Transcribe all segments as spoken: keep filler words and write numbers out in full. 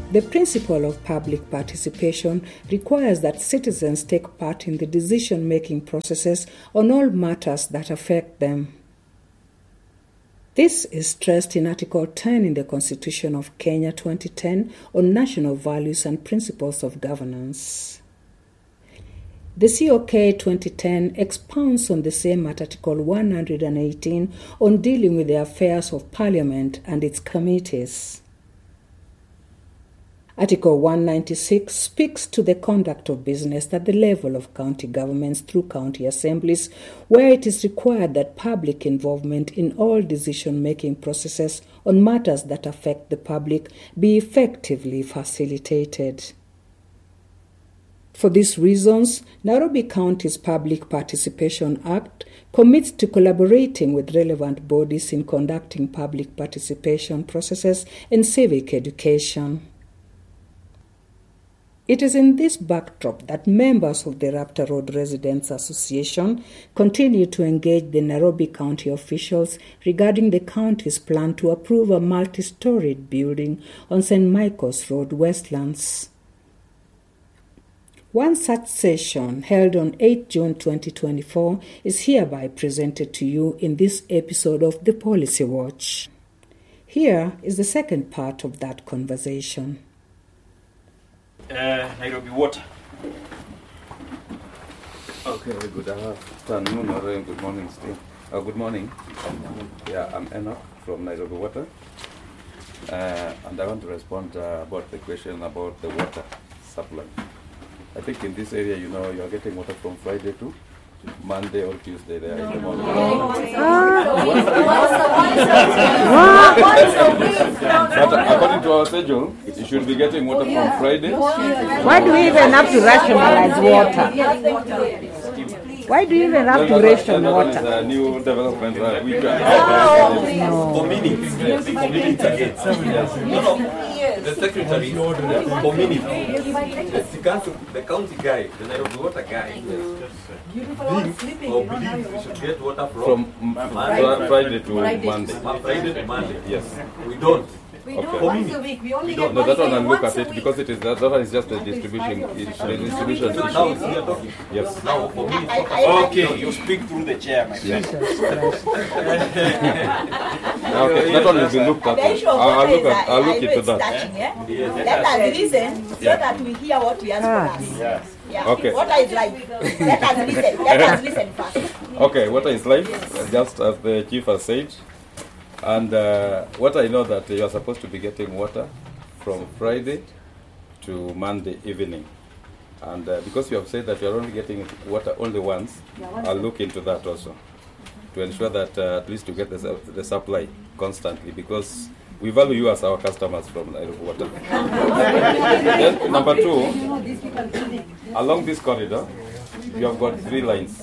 The principle of public participation requires that citizens take part in the decision-making processes on all matters that affect them. This is stressed in Article ten in the Constitution of Kenya twenty ten on national values and principles of governance. The C O K twenty ten expounds on the same at Article one hundred eighteen on dealing with the affairs of Parliament and its committees. Article one ninety-six speaks to the conduct of business at the level of county governments through county assemblies, where it is required that public involvement in all decision-making processes on matters that affect the public be effectively facilitated. For these reasons, Nairobi County's Public Participation Act commits to collaborating with relevant bodies in conducting public participation processes and civic education. It is in this backdrop that members of the Raptor Road Residents Association continue to engage the Nairobi County officials regarding the county's plan to approve a multi-storied building on Saint Michael's Road, Westlands. One such session, held on the eighth of June twenty twenty-four, is hereby presented to you in this episode of The Policy Watch. Here is the second part of that conversation. Uh, Nairobi Water. Okay, good afternoon or good morning still. Uh, good morning. Yeah, I'm Enoch from Nairobi Water. Uh, and I want to respond uh, about the question about the water supply. I think in this area, you know, you're getting water from Friday to Monday or Tuesday there in the morning. But according to our schedule, you should be getting water from Friday. Why do we even have to rationalize water? Why do you even have to ration water? That is a new development. Right? We can no. For minutes. For minutes again. No, no. The secretary, for minutes. The council, the county guy, the Nairobi Water guy, think or believe we should get water from, from Monday, Friday to Monday. Friday to Monday. Yes. We don't. We okay. do once a week. We only get no, that one I'll look once at it because it is that, that one is just a distribution. It's the distribution issue. Now we are talking. Yes. Now for me. Okay, you speak through the chair, my friend. Okay, that one will be looked at. I'll, I'll look at. I'll look into that. Let us listen so that we hear what we ask for us. Yes. Yeah. Okay. Water is life. Let us listen. Let us listen first. Okay, water is life, just as the chief has said. And uh, what I know that you are supposed to be getting water from Friday to Monday evening. And uh, because you have said that you are only getting water only once, I'll look into that also to ensure that uh, at least you get the, the supply constantly, because we value you as our customers from Nairobi Water. Then number two, along this corridor, you have got three lines.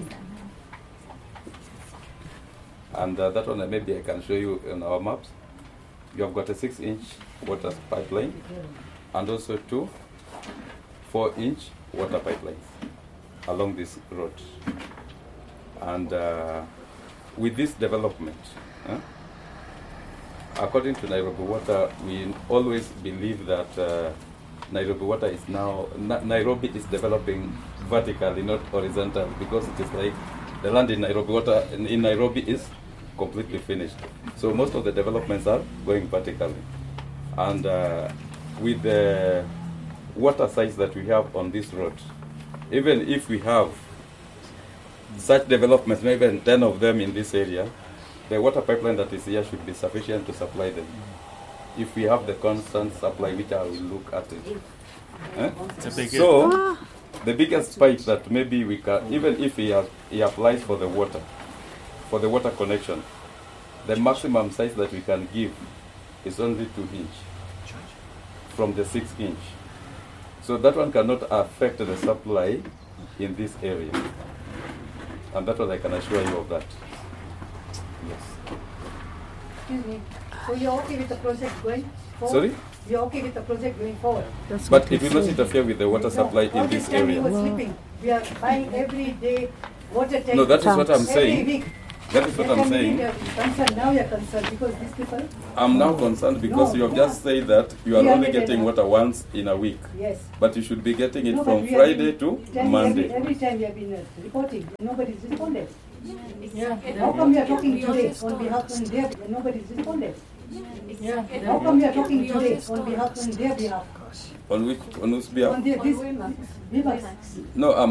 And uh, that one uh, maybe I can show you in our maps. You have got a six inch water pipeline and also two four inch water pipelines along this road. And uh, with this development, uh, according to Nairobi Water, we always believe that uh, Nairobi Water is now, Na- Nairobi is developing vertically, not horizontally, because it is like the land in Nairobi Water, in, in Nairobi is completely finished. So most of the developments are going vertically. And uh, with the water sites that we have on this road, even if we have such developments, maybe ten of them in this area, the water pipeline that is here should be sufficient to supply them. If we have the constant supply, which I will look at it. Eh? So, the biggest pipe that maybe we can, even if he, has, he applies for the water, for the water connection, the maximum size that we can give is only two inch from the six inch. So that one cannot affect the supply in this area. And that one I can assure you of that. Yes. Excuse me. So you're okay with the project going forward? Sorry? You're okay with the project going forward? That's But it will not interfere with the water supply no, in this time area. We were sleeping. We are buying every day water tank. No, that is what I'm every saying. week. That is what I'm saying. Concerned. Now you're concerned because these people. I'm now concerned because No, you have no. just said that you are We only are getting getting- water once in a week. Yes. But you should be getting it No, but from we have Friday been to telling Monday. Every, every time we have been uh, reporting, nobody's responded. Yeah. How come we are talking today on behalf on their nobody's responded? Yeah. How come we are talking today on behalf on their behalf? On which, on whose behalf? On their this, this, No, I'm